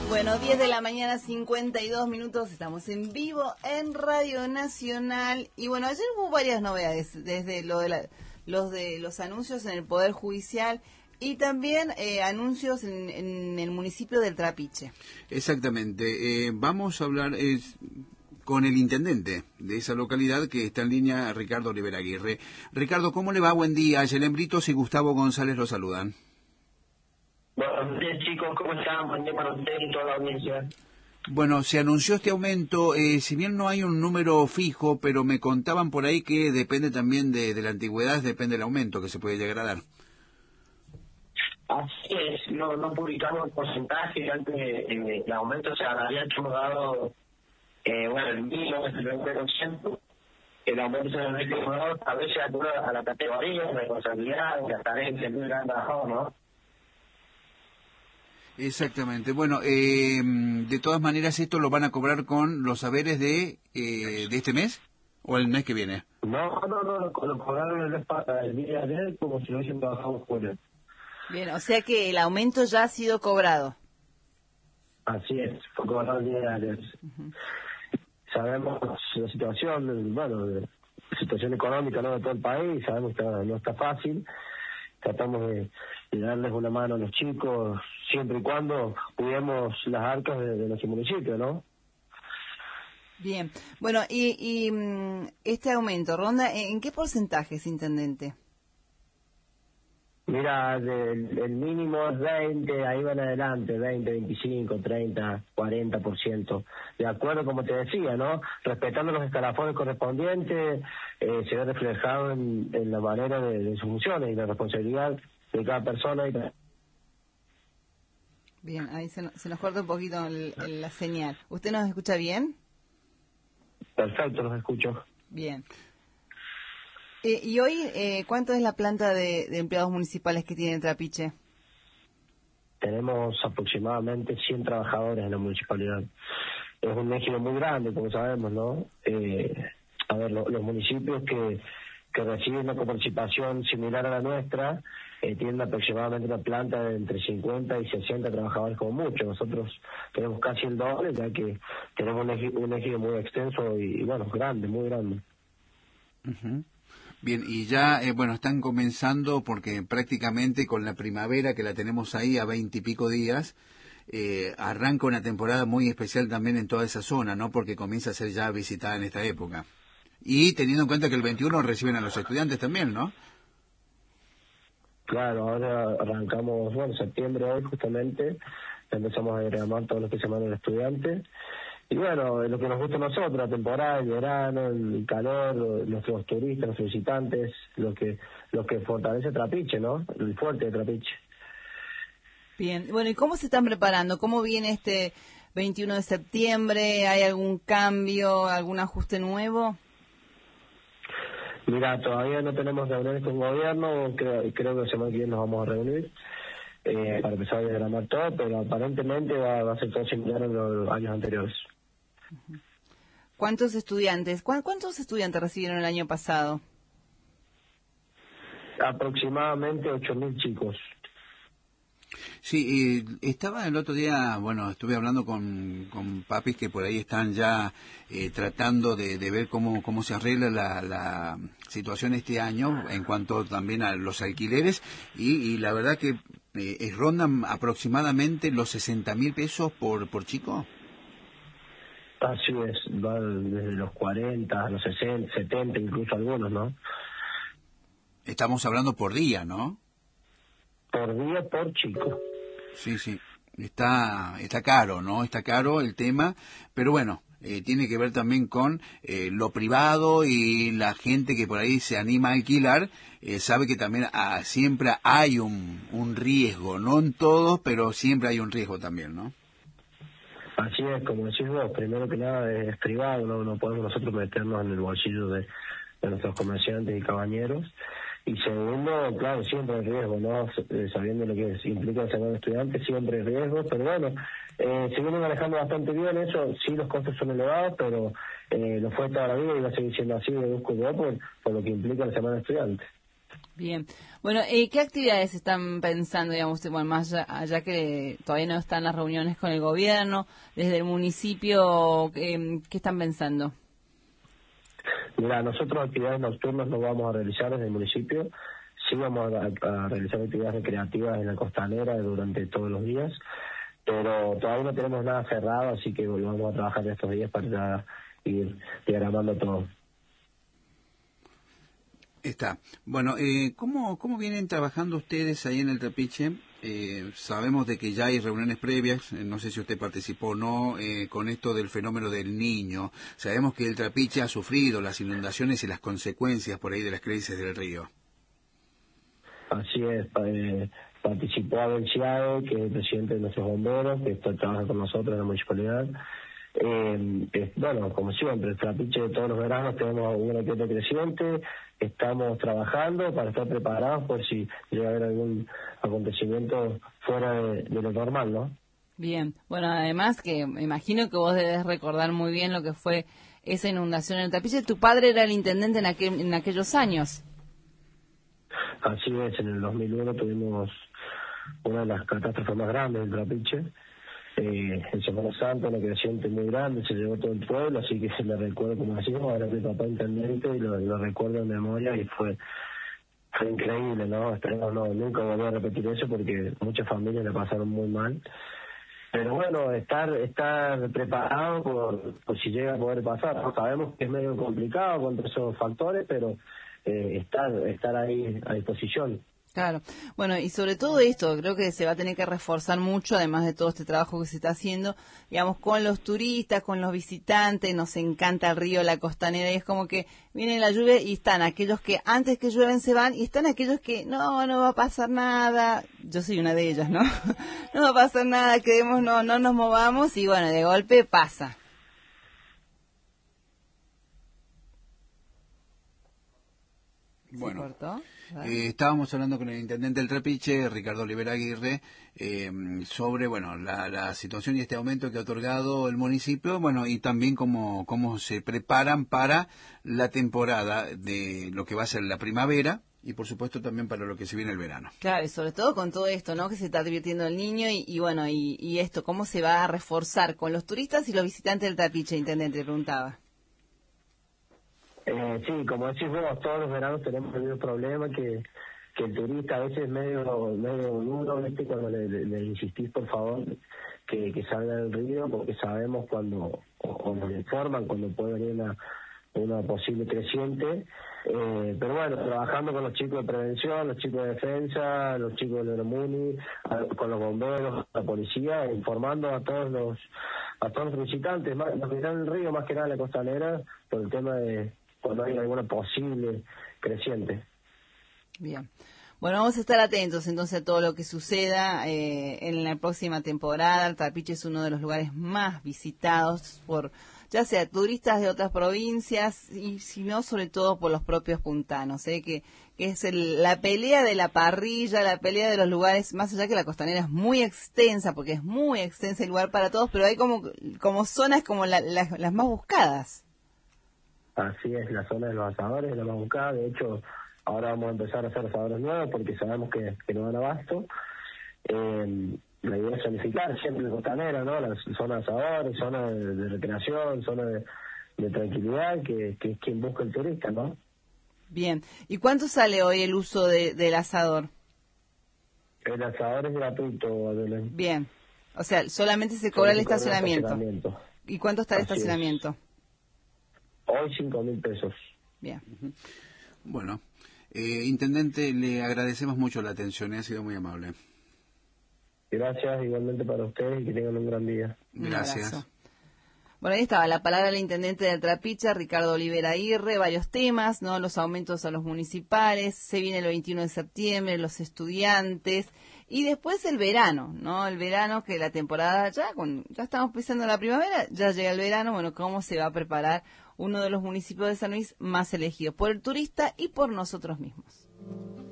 Bueno, 10 de la mañana, 52 minutos, estamos en vivo en Radio Nacional. Y bueno, ayer hubo varias novedades, desde los de los anuncios en el Poder Judicial y también anuncios en el municipio del Trapiche. Exactamente. Vamos a hablar con el intendente de esa localidad que está en línea, Ricardo Olivera Aguirre. Ricardo, ¿cómo le va? Buen día. Yelén Britos y Gustavo González lo saludan. Buenos días, chicos, ¿cómo están? Buen día para ustedes y toda la audiencia. Bueno, se anunció este aumento, si bien no hay un número fijo, pero me contaban por ahí que depende también de la antigüedad, depende del aumento que se puede llegar a dar. Así es, no publicamos el porcentaje, antes el aumento se había dado, el mínimo es el 20%, el aumento se había dado a veces a la categoría, responsabilidad, las tareas que muy grandes, ¿no? Exactamente. Bueno, de todas maneras, ¿esto lo van a cobrar con los saberes de este mes o el mes que viene? No, lo cobraron el día de ayer como si lo hubiesen trabajado fuera. Bien, o sea que el aumento ya ha sido cobrado. Así es, fue cobrado el día de ayer. Sabemos la situación, la situación económica, ¿no?, de todo el país, sabemos que no está fácil. Tratamos de darles una mano a los chicos, siempre y cuando cuidemos las arcas de nuestro municipio, ¿no? Bien. Bueno, y este aumento, ¿ronda en qué porcentajes, intendente? Mira, el mínimo es 20, ahí van adelante, 20, 25, 30, 40%. De acuerdo, como te decía, ¿no? Respetando los escalafones correspondientes, se ve reflejado en la manera de sus funciones y la responsabilidad de cada persona. Bien, ahí se nos corta un poquito la señal. ¿Usted nos escucha bien? Perfecto, los escucho. Bien. Y hoy, ¿cuánto es la planta de empleados municipales que tiene Trapiche? Tenemos aproximadamente 100 trabajadores en la municipalidad. Es un ejido muy grande, como sabemos, ¿no? Los municipios que reciben una coparticipación similar a la nuestra tienen aproximadamente una planta de entre 50 y 60 trabajadores como mucho. Nosotros tenemos casi el doble, ya que tenemos un ejido muy extenso y grande, muy grande. Uh-huh. Bien, y ya, están comenzando porque prácticamente con la primavera que la tenemos ahí a 20 y pico días, arranca una temporada muy especial también en toda esa zona, ¿no? Porque comienza a ser ya visitada en esta época. Y teniendo en cuenta que el 21 reciben a los estudiantes también, ¿no? Claro, ahora arrancamos, septiembre hoy justamente, empezamos a diagramar todos los que se mandan estudiantes. Y lo que nos gusta a nosotros, la temporada, el verano, el calor, nuestros turistas, nuestros visitantes, lo que fortalece Trapiche, ¿no? El fuerte de Trapiche. Bien, ¿y cómo se están preparando? ¿Cómo viene este 21 de septiembre? ¿Hay algún cambio, algún ajuste nuevo? Mira, todavía no tenemos reuniones con gobierno, creo que la semana que viene nos vamos a reunir para empezar a diagramar todo, pero aparentemente va a ser todo similar a los años anteriores. ¿Cuántos estudiantes recibieron el año pasado? Aproximadamente 8.000 chicos. Sí, estaba el otro día, estuve hablando con papis que por ahí están ya tratando de ver cómo se arregla la situación este año en cuanto también a los alquileres y la verdad que rondan aproximadamente los 60.000 pesos por chico. Así es, va desde los 40 a los 60, 70, incluso algunos, ¿no? Estamos hablando por día, ¿no? Por día, por chico. Sí, está caro, ¿no? Está caro el tema, pero tiene que ver también con lo privado y la gente que por ahí se anima a alquilar, sabe que también siempre hay un riesgo, no en todos, pero siempre hay un riesgo también, ¿no? Así es, como decís vos, primero que nada es privado, no podemos nosotros meternos en el bolsillo de nuestros comerciantes y cabañeros. Y segundo, claro, siempre hay riesgo, ¿no? Sabiendo lo que implica el salario de estudiante, siempre hay riesgo, pero seguimos manejando bastante bien eso. Sí, los costos son elevados, pero lo fue toda la vida y va a seguir siendo así, deduzco yo, por lo que implica el salario de estudiante. Bien. Bueno, ¿qué actividades están pensando, digamos, bueno, más allá que todavía no están las reuniones con el gobierno, desde el municipio, qué están pensando? Mira, nosotros actividades nocturnas no vamos a realizar desde el municipio, sí vamos a realizar actividades recreativas en la costanera durante todos los días, pero todavía no tenemos nada cerrado, así que vamos a trabajar estos días para ya ir diagramando todo. Está. Bueno, ¿cómo vienen trabajando ustedes ahí en el Trapiche? Sabemos de que ya hay reuniones previas, no sé si usted participó o no, con esto del fenómeno del Niño. Sabemos que el Trapiche ha sufrido las inundaciones y las consecuencias por ahí de las crisis del río. Así es, participó Abel Chiave, que es el presidente de nuestros bomberos, que trabaja con nosotros en la municipalidad. Bueno, como siempre, el Trapiche de todos los veranos tenemos una enquete creciente, estamos trabajando para estar preparados por si llega a haber algún acontecimiento fuera de lo normal, ¿no? Bien, bueno, además que me imagino que vos debes recordar muy bien lo que fue esa inundación en el Trapiche. Tu padre era el intendente en aquellos años. Así es, en el 2001 tuvimos una de las catástrofes más grandes del Trapiche. En Semana Santa, una creciente muy grande, se llevó todo el pueblo, así que se me recuerdo, como decimos, ahora mi papá intendente y lo recuerdo en memoria y fue increíble, ¿no? Esperemos nunca volver a repetir eso porque muchas familias le pasaron muy mal. Pero bueno, estar preparado por si llega a poder pasar, ¿no? Sabemos que es medio complicado con todos esos factores, pero estar ahí a disposición. Claro. Bueno, y sobre todo esto, creo que se va a tener que reforzar mucho, además de todo este trabajo que se está haciendo, digamos, con los turistas, con los visitantes. Nos encanta el río, la costanera, y es como que viene la lluvia y están aquellos que antes que llueven se van, y están aquellos que no va a pasar nada. Yo soy una de ellas, ¿no? No va a pasar nada, quedemos, no nos movamos, y bueno, de golpe pasa. Bueno. ¿Se cortó? Estábamos hablando con el intendente del Trapiche, Ricardo Olivera Aguirre, sobre la situación y este aumento que ha otorgado el municipio, y también cómo se preparan para la temporada de lo que va a ser la primavera y por supuesto también para lo que se viene el verano. Claro, y sobre todo con todo esto, ¿no? Que se está divirtiendo el niño y esto, ¿cómo se va a reforzar con los turistas y los visitantes del Trapiche, intendente? Preguntaba. Sí, como decís vos, todos los veranos tenemos el mismo problema que el turista a veces es medio duro, ¿viste? Cuando le insistís, por favor, que salga del río, porque sabemos cuando, o nos informan cuando puede venir una posible creciente. Pero bueno, trabajando con los chicos de prevención, los chicos de defensa, los chicos de Muni, con los bomberos, la policía, informando a todos los visitantes, los que están en el río, más que nada en la costanera, por el tema de cuando hay alguna posible creciente. Bien. Bueno, vamos a estar atentos entonces a todo lo que suceda en la próxima temporada. El Trapiche es uno de los lugares más visitados por ya sea turistas de otras provincias y si no, sobre todo por los propios puntanos, que es la pelea de la parrilla, la pelea de los lugares, más allá que la costanera es muy extensa, porque es muy extensa el lugar para todos, pero hay como zonas como las más buscadas. Así es, la zona de los asadores, la más buscada. De hecho, ahora vamos a empezar a hacer asadores nuevos porque sabemos que no dan abasto. La idea es zonificar siempre la costanera, ¿no? La zona de asadores, zona de recreación, zona de tranquilidad, que es quien busca el turista, ¿no? Bien. ¿Y cuánto sale hoy el uso del asador? El asador es gratuito, Adelén. Bien. O sea, solamente se cobra el estacionamiento. ¿Y cuánto está el estacionamiento? Hoy 5.000 pesos. Bien. Bueno, intendente, le agradecemos mucho la atención, ha sido muy amable. Gracias, igualmente para ustedes y que tengan un gran día. Gracias. Bueno, ahí estaba la palabra del intendente del Trapiche, Ricardo Olivera Aguirre, varios temas, ¿no? Los aumentos a los municipales, se viene el 21 de septiembre, los estudiantes, y después el verano, ¿no? El verano, que la temporada ya estamos pisando la primavera, ya llega el verano, bueno, cómo se va a preparar uno de los municipios de San Luis más elegidos por el turista y por nosotros mismos.